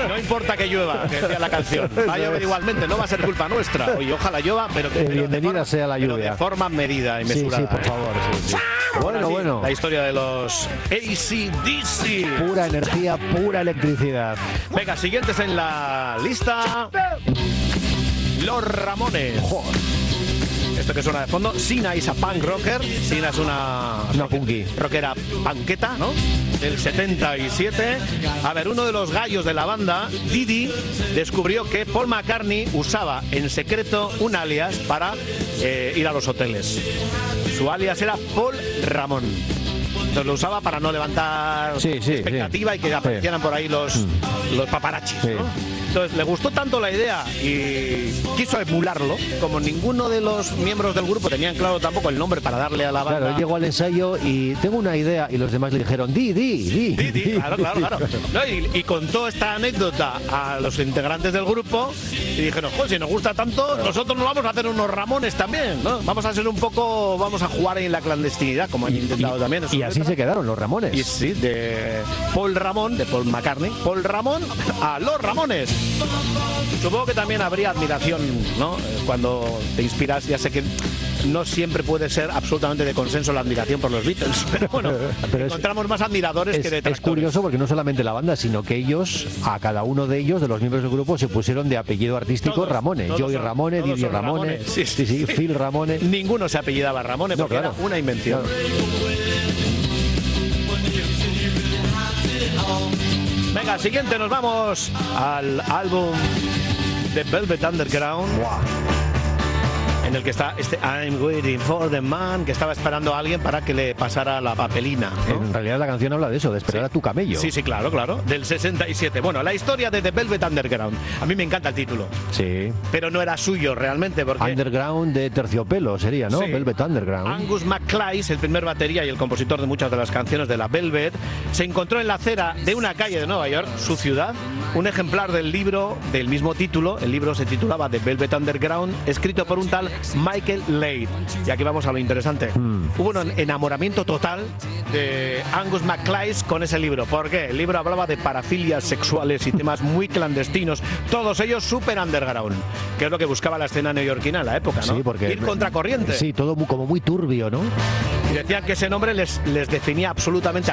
No importa que llueva, que decía la canción. Va a llover igualmente, no va a ser culpa nuestra. Oye, ojalá llueva, pero que bienvenida sea la lluvia. Pero de forma medida y mesurada. Sí, por favor. Sí. Bueno. La historia de los AC/DC. Pura energía, pura electricidad. Venga, siguientes en la lista. Los Ramones. Esto que suena de fondo. Sina es a punk rocker. Sina es una punky. Rockera panqueta, ¿no? Del 77. A ver, uno de los gallos de la banda, Didi, descubrió que Paul McCartney usaba en secreto un alias para ir a los hoteles. Su alias era Paul Ramón. Entonces lo usaba para no levantar expectativa y que aparecieran por ahí los paparazzis, ¿no? Entonces le gustó tanto la idea y quiso emularlo, como ninguno de los miembros del grupo tenían claro tampoco el nombre para darle a la banda. Claro, él llegó al ensayo y tengo una idea y los demás le dijeron Di. Claro. No, y contó esta anécdota a los integrantes del grupo y dijeron, joder, si nos gusta tanto, nosotros nos vamos a hacer unos Ramones también, ¿no? Vamos a ser un poco, vamos a jugar ahí en la clandestinidad, como han intentado también. Y así se quedaron los Ramones. Y sí, de Paul Ramón, de Paul McCartney, Paul Ramón a los Ramones. Supongo que también habría admiración, ¿no? Cuando te inspiras, ya sé que no siempre puede ser absolutamente de consenso la admiración por los Beatles, pero bueno, encontramos más admiradores que detractores. Es curioso porque no solamente la banda, sino que ellos, a cada uno de ellos, de los miembros del grupo, se pusieron de apellido artístico Ramone. Joey Ramone, Didi Ramone, sí, Phil Ramone. Ninguno se apellidaba Ramone porque era una invención. Venga, siguiente, nos vamos al álbum de Velvet Underground. En el que está este I'm waiting for the man, que estaba esperando a alguien para que le pasara la papelina, ¿no? En realidad la canción habla de eso, de esperar a tu camello. Sí, claro, del 67. Bueno, la historia de The Velvet Underground. A mí me encanta el título. Sí. Pero no era suyo realmente, porque... Underground de terciopelo sería, ¿no? Sí. Velvet Underground. Angus MacLeish, el primer batería y el compositor de muchas de las canciones de la Velvet, se encontró en la acera de una calle de Nueva York, su ciudad, un ejemplar del libro del mismo título. El libro se titulaba The Velvet Underground, escrito por un tal Michael Leigh. Y aquí vamos a lo interesante. Hubo un enamoramiento total de Angus MacLeish con ese libro. ¿Por qué? El libro hablaba de parafilias sexuales y temas muy clandestinos, todos ellos super underground, que es lo que buscaba la escena neoyorquina en la época, ¿no? Sí, porque ir contracorriente. Sí, todo como muy turbio, ¿no? Y decían que ese nombre les definía absolutamente